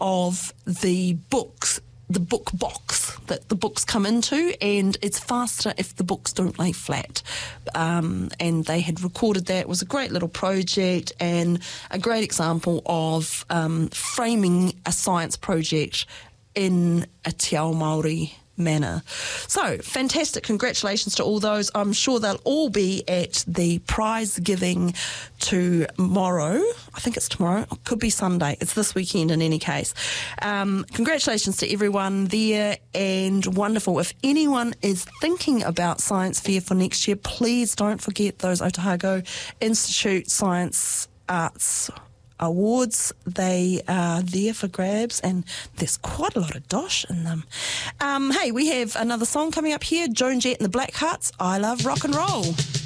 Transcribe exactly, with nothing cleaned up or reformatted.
of the books, the book box that the books come into, and it's faster if the books don't lay flat. Um, and they had recorded that. It was a great little project and a great example of um, framing a science project in a Te Ao Māori manner. So, fantastic. Congratulations to all those. I'm sure they'll all be at the prize giving tomorrow. I think it's tomorrow. It could be Sunday. It's this weekend in any case. Um, congratulations to everyone there, and wonderful. If anyone is thinking about Science Fair for next year, please don't forget those Otago Institute Science Arts Awards. They are there for grabs, and there's quite a lot of dosh in them. Um, hey, we have another song coming up here, Joan Jett and the Blackhearts, I Love Rock and Roll.